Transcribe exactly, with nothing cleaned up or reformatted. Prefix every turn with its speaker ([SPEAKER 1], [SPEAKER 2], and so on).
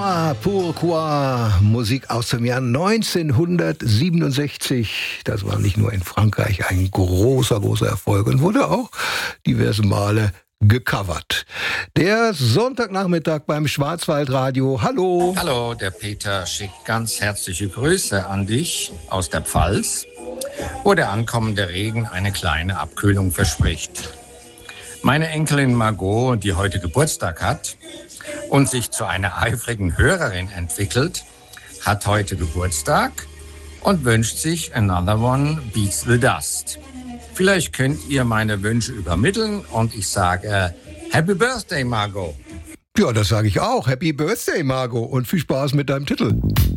[SPEAKER 1] Pourquoi, pourquoi, Musik aus dem Jahr neunzehnhundertsiebenundsechzig. Das war nicht nur in Frankreich ein großer, großer Erfolg und wurde auch diverse Male gecovert. Der Sonntagnachmittag beim Schwarzwaldradio. Hallo.
[SPEAKER 2] Hallo, der Peter schickt ganz herzliche Grüße an dich aus der Pfalz, wo der ankommende Regen eine kleine Abkühlung verspricht. Meine Enkelin Margot, die heute Geburtstag hat und sich zu einer eifrigen Hörerin entwickelt, hat heute Geburtstag und wünscht sich Another One Beats the Dust. Vielleicht könnt ihr meine Wünsche übermitteln und ich sage Happy Birthday, Margot.
[SPEAKER 1] Ja, das sage ich auch. Happy Birthday, Margot. Und viel Spaß mit deinem Titel.